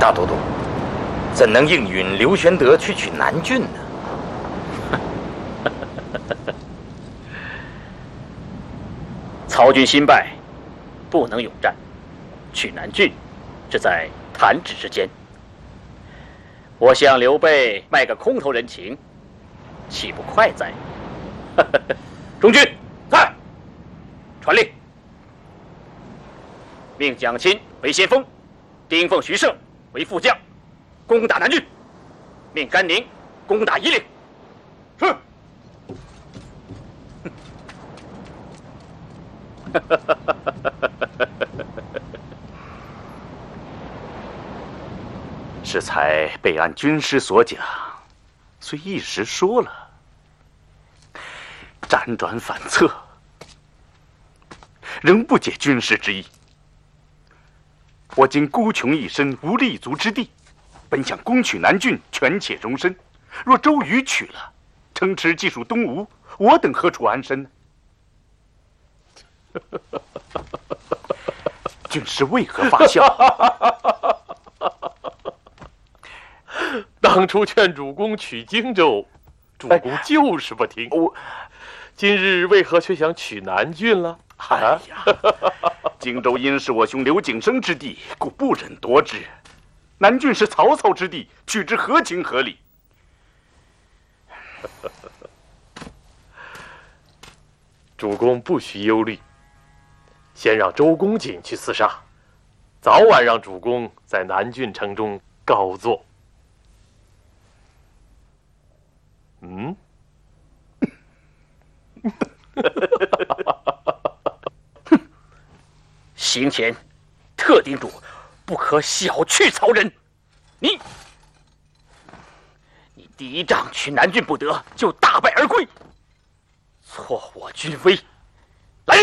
大都督怎能应允刘玄德去取南郡呢？ 曹军新败，不能勇战，取南郡，只在弹指之间。我向刘备卖个空头人情，岂不快哉？中军，在，传令，命蒋钦为先锋，丁奉、徐盛为副将，攻打南郡；命甘宁攻打夷陵。是。 适才备按军师所讲，虽一时说了，辗转反侧，仍不解军师之意。我今孤穷一身，无立足之地，本想攻取南郡，权且容身。若周瑜取了，城池既属东吴，我等何处安身呢？军师为何发笑？ 当初劝主公取荆州，主公就是不听。今日为何却想取南郡了？ 哎呀，荆州因是我兄刘景升之地，故不忍夺之。南郡是曹操之地，取之合情合理。 主公不需忧虑，先让周公瑾去厮杀，早晚让主公在南郡城中高坐。 行前特叮嘱，不可小觑曹仁。你第一仗取南郡不得，就大败而归，挫我军威，